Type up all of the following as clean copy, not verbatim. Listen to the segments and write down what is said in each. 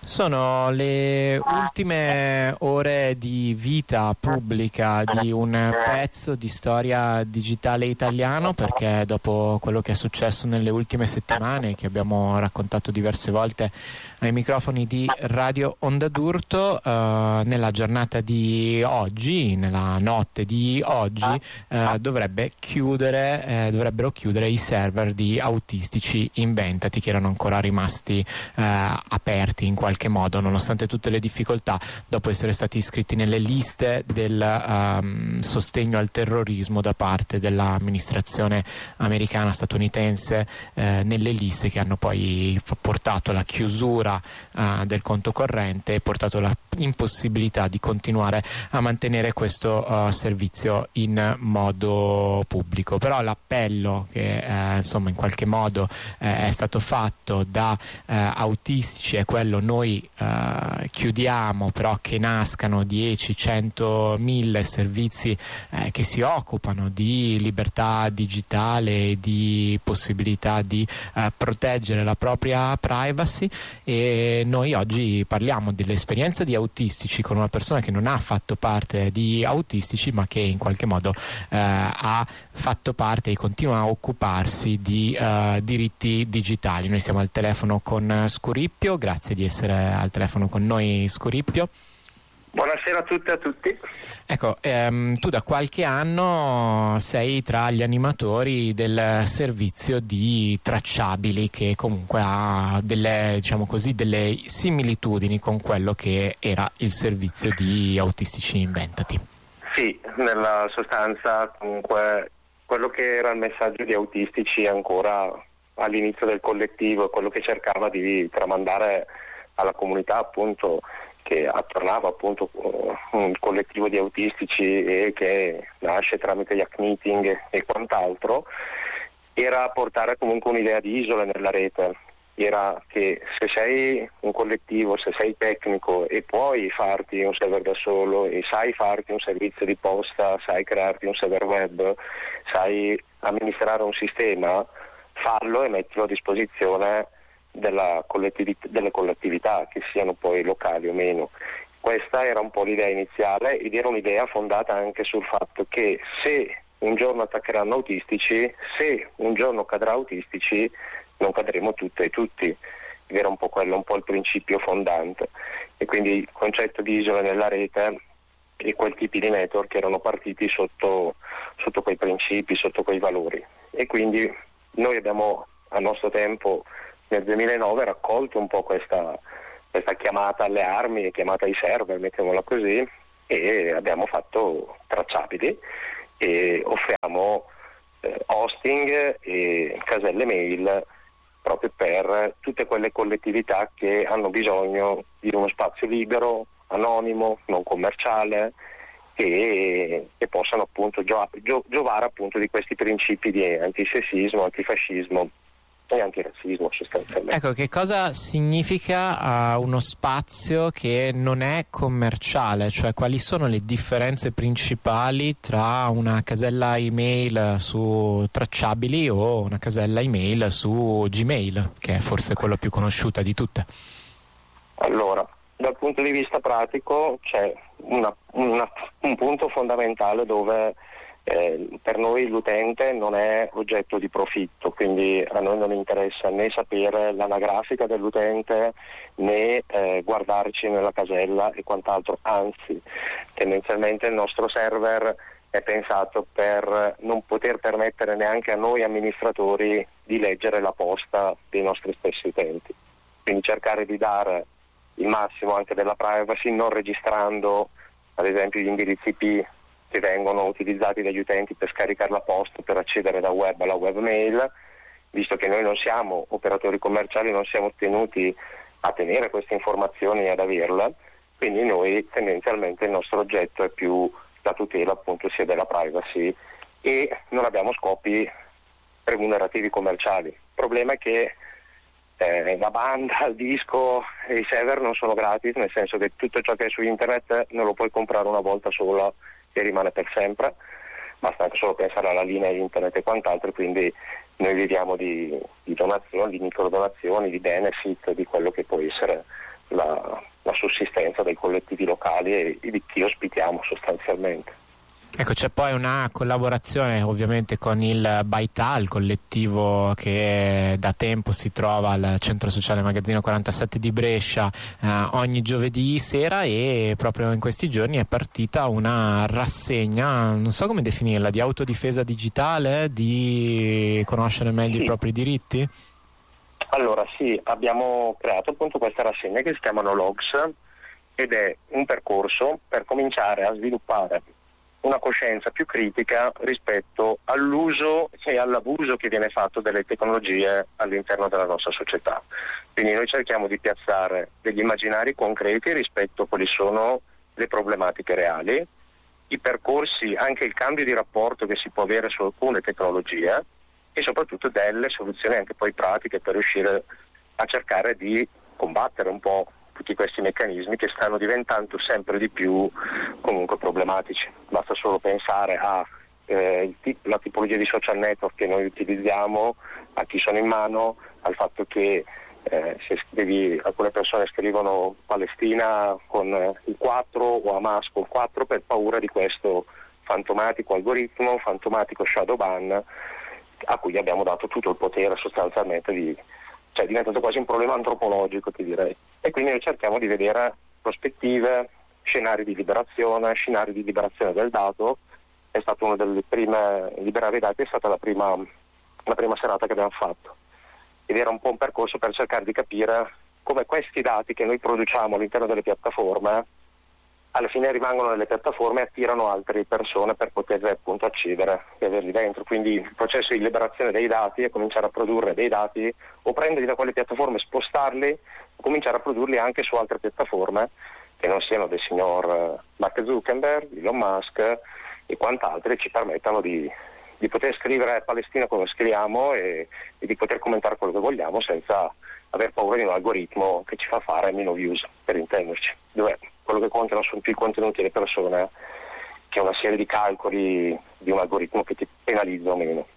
Sono le ultime ore di vita pubblica di un pezzo di storia digitale italiano, perché dopo quello che è successo nelle ultime settimane, che abbiamo raccontato diverse volte ai microfoni di Radio Onda d'Urto, nella giornata di oggi, nella notte di oggi, dovrebbero chiudere i server di Autistici Inventati, che erano ancora rimasti aperti in qualche modo, nonostante tutte le difficoltà, dopo essere stati iscritti nelle liste del sostegno al terrorismo da parte dell'amministrazione americana statunitense, nelle liste che hanno poi portato alla chiusura del conto corrente e portato alla impossibilità di continuare a mantenere questo servizio in modo pubblico. Però l'appello che insomma in qualche modo è stato fatto da Autistici è quello: noi chiudiamo, però che nascano 10, 100, 1000 servizi che si occupano di libertà digitale e di possibilità di proteggere la propria privacy. E noi oggi parliamo dell'esperienza di Autistici con una persona che non ha fatto parte di Autistici, ma che in qualche modo ha fatto parte e continua a occuparsi di diritti digitali. Noi siamo al telefono con Scurippio, grazie di essere al telefono con noi, Scurippio. Buonasera a tutte e a tutti. Ecco, tu da qualche anno sei tra gli animatori del servizio di Tracciabili, che comunque ha delle, diciamo così, delle similitudini con quello che era il servizio di Autistici Inventati. Sì, nella sostanza comunque quello che era il messaggio di Autistici ancora all'inizio del collettivo, quello che cercava di tramandare alla comunità, appunto, che attornava appunto un collettivo di autistici e che nasce tramite gli hack meeting e quant'altro, era portare comunque un'idea di isole nella rete. Era che se sei un collettivo, se sei tecnico e puoi farti un server da solo e sai farti un servizio di posta, sai crearti un server web, sai amministrare un sistema, fallo e mettilo a disposizione delle collettività, che siano poi locali o meno. Questa era un po' l'idea iniziale, ed era un'idea fondata anche sul fatto che se un giorno attaccheranno Autistici, se un giorno cadrà Autistici, non cadremo tutte e tutti. Era un po' quello, un po' il principio fondante. E quindi il concetto di isole nella rete e quel tipo di network erano partiti sotto quei principi, sotto quei valori. E quindi noi abbiamo a nostro tempo nel 2009 raccolto un po' questa chiamata alle armi, chiamata ai server, mettiamola così, e abbiamo fatto Tracciabili e offriamo hosting e caselle mail proprio per tutte quelle collettività che hanno bisogno di uno spazio libero, anonimo, non commerciale, e possano appunto giovare appunto di questi principi di antisessismo, antifascismo e antirazzismo sostanzialmente. Ecco, che cosa significa uno spazio che non è commerciale? Cioè, quali sono le differenze principali tra una casella email su Tracciabili o una casella email su Gmail, che è forse quella più conosciuta di tutte? Allora, dal punto di vista pratico c'è un punto fondamentale dove per noi l'utente non è oggetto di profitto, quindi a noi non interessa né sapere l'anagrafica dell'utente né guardarci nella casella e quant'altro, anzi tendenzialmente il nostro server è pensato per non poter permettere neanche a noi amministratori di leggere la posta dei nostri stessi utenti, quindi cercare di dare il massimo anche della privacy, non registrando ad esempio gli indirizzi IP che vengono utilizzati dagli utenti per scaricare la posta, per accedere da web alla webmail, visto che noi non siamo operatori commerciali, non siamo tenuti a tenere queste informazioni e ad averle, quindi noi tendenzialmente il nostro oggetto è più la tutela appunto sia della privacy e non abbiamo scopi remunerativi commerciali. Il problema è che la banda, il disco e i server non sono gratis, nel senso che tutto ciò che è su internet non lo puoi comprare una volta sola e rimane per sempre, basta anche solo pensare alla linea internet e quant'altro, quindi noi viviamo di donazioni, di microdonazioni, di benefit, di quello che può essere la sussistenza dei collettivi locali e di chi ospitiamo sostanzialmente. Ecco, c'è poi una collaborazione ovviamente con il Baità, il collettivo che da tempo si trova al Centro Sociale Magazzino 47 di Brescia ogni giovedì sera, e proprio in questi giorni è partita una rassegna, non so come definirla, di autodifesa digitale, di conoscere meglio i propri diritti? Allora sì, abbiamo creato appunto questa rassegna che si chiamano Logs, ed è un percorso per cominciare a sviluppare una coscienza più critica rispetto all'uso e all'abuso che viene fatto delle tecnologie all'interno della nostra società. Quindi noi cerchiamo di piazzare degli immaginari concreti rispetto a quali sono le problematiche reali, i percorsi, anche il cambio di rapporto che si può avere su alcune tecnologie, e soprattutto delle soluzioni anche poi pratiche per riuscire a cercare di combattere un po' tutti questi meccanismi che stanno diventando sempre di più comunque problematici. Basta solo pensare la tipologia di social network che noi utilizziamo, a chi sono in mano, al fatto che alcune persone scrivono Palestina con il 4 o Hamas con 4 per paura di questo fantomatico algoritmo, fantomatico shadow ban, a cui abbiamo dato tutto il potere sostanzialmente è diventato quasi un problema antropologico, ti direi. E quindi noi cerchiamo di vedere prospettive, scenari di liberazione del dato. È stata una delle prime, liberare i dati è stata la prima serata che abbiamo fatto. Ed era un po' un percorso per cercare di capire come questi dati che noi produciamo all'interno delle piattaforme alla fine rimangono nelle piattaforme e attirano altre persone per poter appunto accedere e averli dentro. Quindi il processo di liberazione dei dati è cominciare a produrre dei dati, o prenderli da quelle piattaforme, spostarli, o cominciare a produrli anche su altre piattaforme che non siano del signor Mark Zuckerberg, Elon Musk e quant'altro, e ci permettano di poter scrivere Palestina come scriviamo e di poter commentare quello che vogliamo senza aver paura di un algoritmo che ci fa fare meno views, per intenderci, dove quello che contano sono più i contenuti delle persone che una serie di calcoli di un algoritmo che ti penalizza o meno.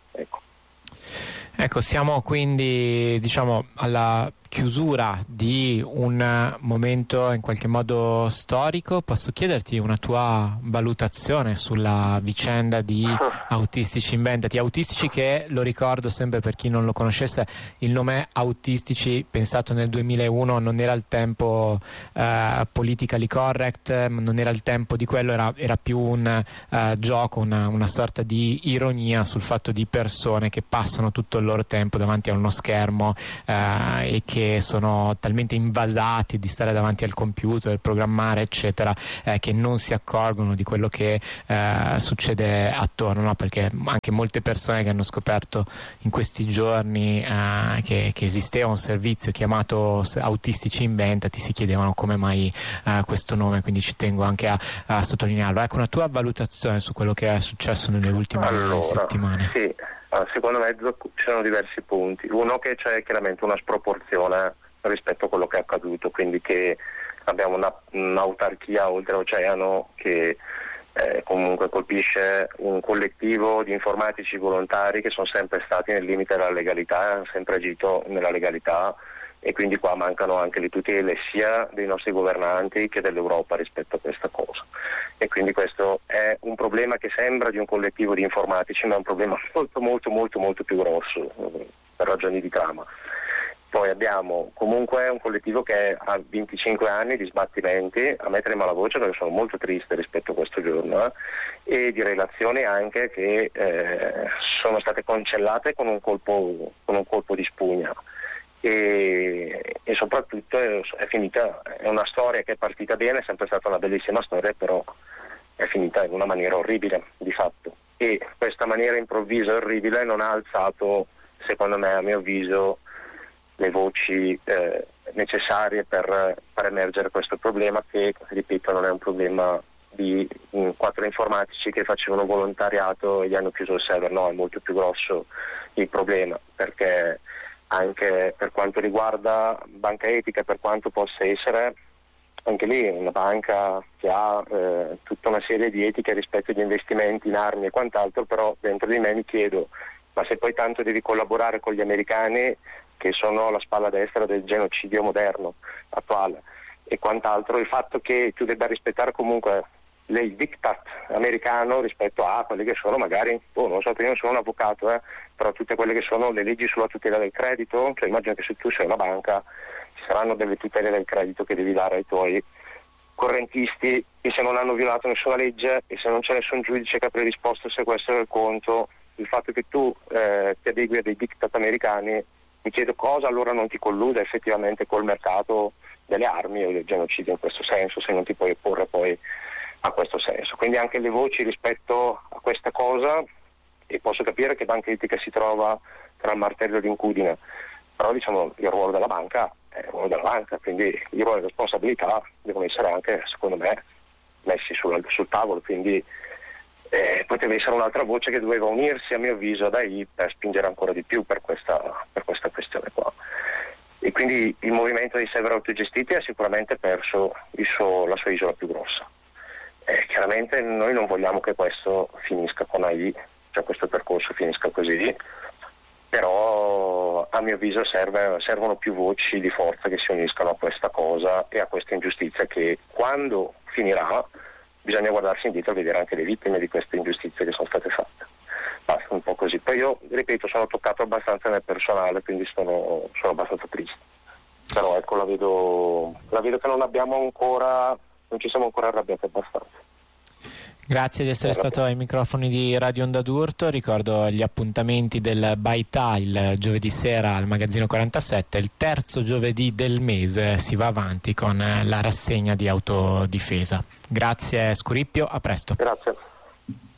Ecco, siamo quindi alla chiusura di un momento in qualche modo storico. Posso chiederti una tua valutazione sulla vicenda di Autistici Inventati? Autistici, che lo ricordo sempre per chi non lo conoscesse, il nome Autistici, pensato nel 2001, non era il tempo politically correct, non era il tempo di quello, era più un gioco, una sorta di ironia sul fatto di persone che passano tutto il loro tempo davanti a uno schermo e che sono talmente invasati di stare davanti al computer, programmare eccetera, che non si accorgono di quello che succede attorno, no? Perché anche molte persone che hanno scoperto in questi giorni che esisteva un servizio chiamato Autistici Inventati si chiedevano come mai questo nome, quindi ci tengo anche a sottolinearlo. Ecco, una tua valutazione su quello che è successo nelle ultime settimane. Sì. Secondo me ci sono diversi punti. Uno, che c'è chiaramente una sproporzione rispetto a quello che è accaduto, quindi che abbiamo un'autarchia oltreoceano che comunque colpisce un collettivo di informatici volontari che sono sempre stati nel limite della legalità, hanno sempre agito nella legalità, e quindi qua mancano anche le tutele sia dei nostri governanti che dell'Europa rispetto a questa cosa. E quindi questo è un problema che sembra di un collettivo di informatici, ma è un problema molto più grosso per ragioni di trama. Poi abbiamo comunque un collettivo che ha 25 anni di sbattimenti, a me trema la voce perché sono molto triste rispetto a questo giorno, e di relazioni anche che sono state cancellate con un colpo di spugna. E soprattutto è finita, è una storia che è partita bene, è sempre stata una bellissima storia, però è finita in una maniera orribile di fatto, e questa maniera improvvisa e orribile non ha alzato, secondo me, a mio avviso, le voci necessarie per far emergere questo problema, che, ripeto, non è un problema di 4 informatici che facevano volontariato e gli hanno chiuso il server, no, è molto più grosso il problema, perché anche per quanto riguarda banca etica, per quanto possa essere, anche lì una banca che ha tutta una serie di etiche rispetto agli investimenti in armi e quant'altro, però dentro di me mi chiedo, ma se poi tanto devi collaborare con gli americani, che sono la spalla destra del genocidio moderno, attuale, e quant'altro, il fatto che tu debba rispettare comunque il diktat americano rispetto a quelle che sono magari, non so, io non sono un avvocato, però tutte quelle che sono le leggi sulla tutela del credito, cioè immagino che se tu sei una banca ci saranno delle tutele del credito che devi dare ai tuoi correntisti, e se non hanno violato nessuna legge e se non c'è nessun giudice che ha predisposto il sequestro del conto, il fatto che tu ti adegui a dei diktat americani, mi chiedo cosa allora non ti colluda effettivamente col mercato delle armi o del genocidio in questo senso, se non ti puoi opporre poi a questo senso. Quindi anche le voci rispetto a questa cosa, e posso capire che Banca Etica si trova tra il martello e l'incudine, però diciamo il ruolo della banca è il ruolo della banca, quindi i ruoli di responsabilità devono essere anche, secondo me, messi sul tavolo, quindi poteva essere un'altra voce che doveva unirsi, a mio avviso, da I per spingere ancora di più per questa questione qua. E quindi il movimento dei server autogestiti ha sicuramente perso la sua isola più grossa. Chiaramente noi non vogliamo che questo finisca con AI, cioè questo percorso finisca così, però a mio avviso servono più voci di forza che si uniscano a questa cosa e a questa ingiustizia, che quando finirà bisogna guardarsi indietro e vedere anche le vittime di queste ingiustizie che sono state fatte. Basta, un po' così. Poi io, ripeto, sono toccato abbastanza nel personale, quindi sono abbastanza triste. Però ecco, la vedo che non ci siamo ancora arrabbiati abbastanza. Grazie di essere stato ai microfoni di Radio Onda d'Urto. Ricordo gli appuntamenti del Baità il giovedì sera al Magazzino 47. Il terzo giovedì del mese si va avanti con la rassegna di autodifesa. Grazie Scurippio, a presto. Grazie.